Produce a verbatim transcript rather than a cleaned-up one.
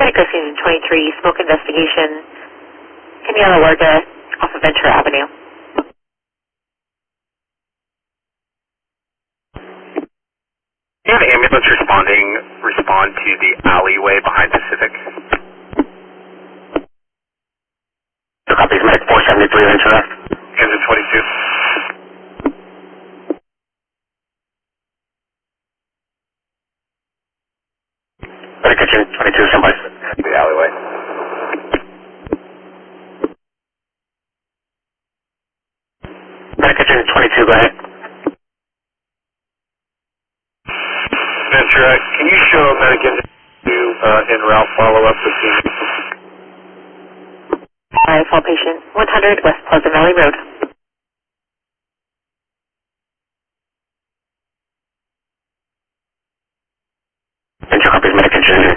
Griffin twenty-three, smoke investigation, Kenyatta Larga off of Ventura Avenue. Do you have an ambulance responding, respond to the alleyway behind Pacific? The copies, Medic four seventy-three, Ventura. Kansas twenty-two. Medic Kitchen twenty-two, somebody. The alleyway. Medic Kitchen twenty-two, go ahead. Ventura, can you show Medic Engine to uh, en route follow-up with team? Alright, fall patient, one hundred West Pleasant Valley Road. Ventura copies, Medic Engine